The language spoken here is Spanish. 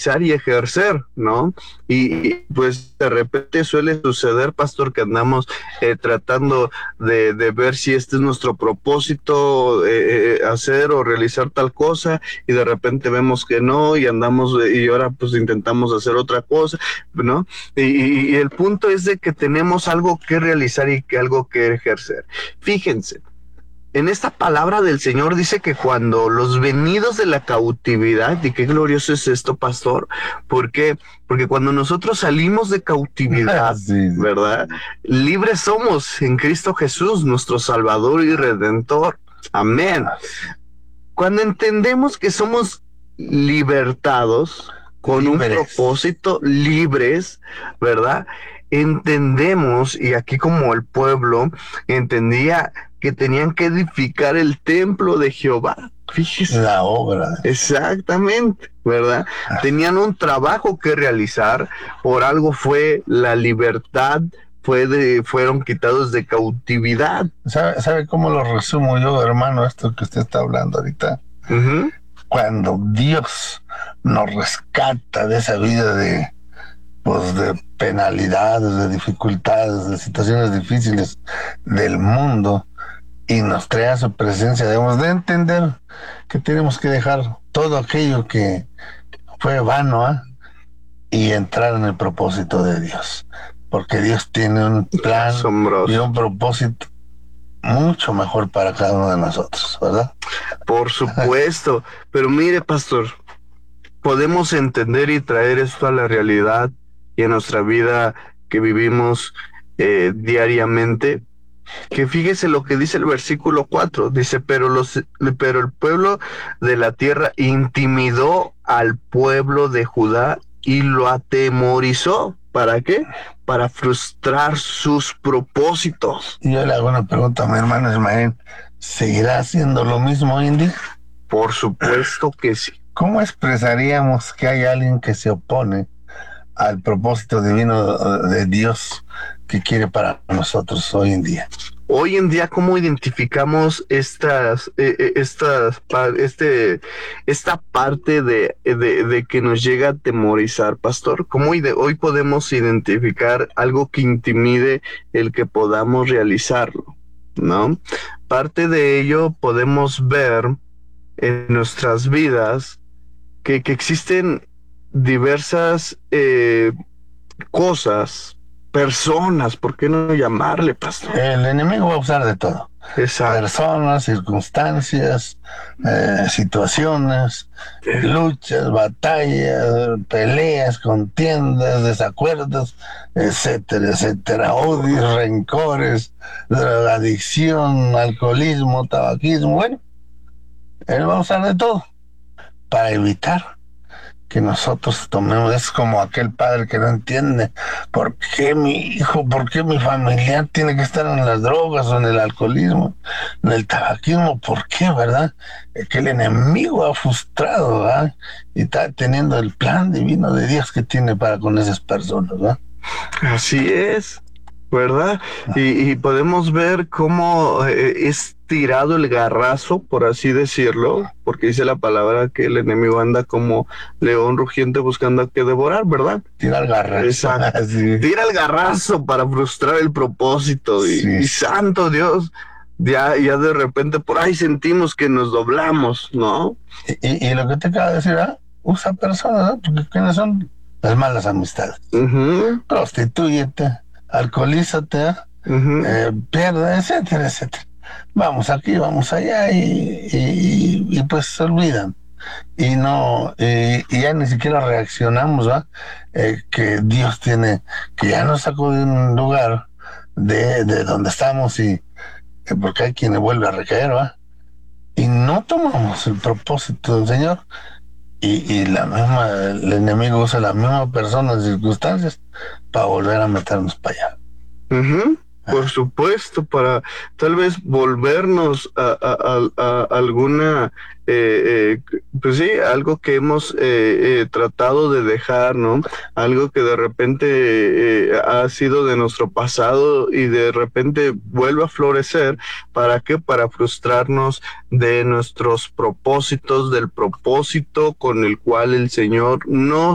realizar y ejercer, ¿no? Y pues de repente suele suceder, pastor, que andamos tratando de ver si este es nuestro propósito, hacer o realizar tal cosa, y de repente vemos que no, y andamos, y ahora pues intentamos hacer otra cosa, ¿no? Y el punto es de que tenemos algo que realizar y que algo que ejercer. Fíjense, en esta palabra del Señor dice que cuando los venidos de la cautividad, y qué glorioso es esto, pastor, ¿por qué? Porque cuando nosotros salimos de cautividad, Sí, sí. ¿verdad? Libres somos en Cristo Jesús, nuestro Salvador y Redentor. Amén. Cuando entendemos que somos libertados con un propósito, libres, ¿verdad? Entendemos, y aquí como el pueblo entendía que tenían que edificar el templo de Jehová. Fíjese. La obra. Exactamente, ¿verdad? Tenían un trabajo que realizar, por algo fue la libertad, fueron quitados de cautividad. ¿Sabe cómo lo resumo yo, hermano, esto que usted está hablando ahorita? Cuando Dios nos rescata de esa vida de penalidades, de dificultades, de situaciones difíciles del mundo, y nos trae a su presencia, debemos de entender que tenemos que dejar todo aquello que fue vano, y entrar en el propósito de Dios, porque Dios tiene un plan y un propósito mucho mejor para cada uno de nosotros, ¿verdad? Por supuesto, pero mire, pastor, podemos entender y traer esto a la realidad y a nuestra vida que vivimos diariamente, que fíjese lo que dice el versículo 4, dice, pero el pueblo de la tierra intimidó al pueblo de Judá y lo atemorizó. ¿Para qué? Para frustrar sus propósitos. Y yo le hago una pregunta a mi hermano Ismael, ¿seguirá haciendo lo mismo hoy en día? Por supuesto que sí. ¿Cómo expresaríamos que hay alguien que se opone al propósito divino de Dios que quiere para nosotros hoy en día? Hoy en día, ¿cómo identificamos esta parte de que nos llega a atemorizar, pastor? ¿Cómo hoy podemos identificar algo que intimide el que podamos realizarlo, ¿no? Parte de ello podemos ver en nuestras vidas que existen diversas cosas, personas, ¿por qué no llamarle, pastor? El enemigo va a usar de todo. Exacto. Personas, circunstancias, situaciones, luchas, batallas, peleas, contiendas, desacuerdos, etcétera, etcétera, odios, rencores, drogadicción, alcoholismo, tabaquismo. Bueno, él va a usar de todo para evitar que nosotros tomemos. Es como aquel padre que no entiende por qué mi hijo, por qué mi familiar tiene que estar en las drogas o en el alcoholismo, en el tabaquismo. ¿Por qué, verdad? Que el enemigo ha frustrado, ¿verdad? Y está teniendo el plan divino de Dios que tiene para con esas personas, ¿verdad? Así es, ¿verdad? Y podemos ver cómo es tirado el garrazo, por así decirlo, porque dice la palabra que el enemigo anda como león rugiente buscando a que devorar, ¿verdad? Tira el garrazo. Exacto. Sí. Tira el garrazo para frustrar el propósito. Sí. Y santo Dios, ya de repente por ahí sentimos que nos doblamos, ¿no? Y lo que te acabo de decir, ¿verdad? Usa personas, ¿no? Porque ¿quiénes son? Las malas amistades. Prostitúyete, alcoholízate, pierde, etcétera, etcétera. Vamos aquí, vamos allá, y pues se olvidan. Y no, y ya ni siquiera reaccionamos, ¿va? Que Dios tiene, que ya nos sacó de un lugar de donde estamos, y porque hay quien le vuelve a recaer, ¿va? Y no tomamos el propósito del Señor. Y el enemigo usa la misma persona en circunstancias para volver a meternos para allá. Por supuesto, para tal vez volvernos a alguna, pues sí, algo que hemos tratado de dejar, ¿no? Algo que de repente ha sido de nuestro pasado y de repente vuelve a florecer. ¿Para qué? Para frustrarnos de nuestros propósitos, del propósito con el cual el Señor nos